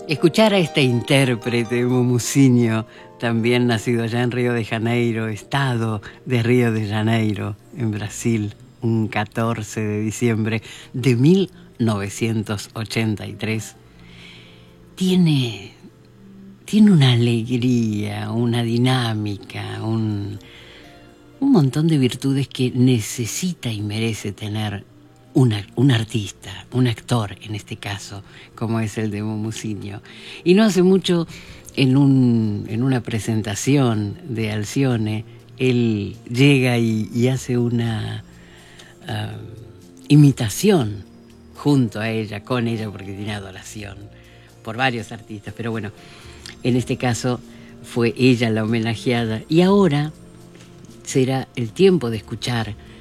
Escuchar a este intérprete, Mumusinho, también nacido allá en Río de Janeiro, estado de Río de Janeiro, en Brasil, un 14 de diciembre de 1983, tiene una alegría, una dinámica, un montón de virtudes que necesita y merece tener un artista, un actor en este caso, como es el de Mumusinho. Y no hace mucho, en una presentación de Alcione, él llega y hace una imitación junto a ella, con ella, porque tiene adoración por varios artistas, pero bueno, en este caso fue ella la homenajeada. Y ahora será el tiempo de escuchar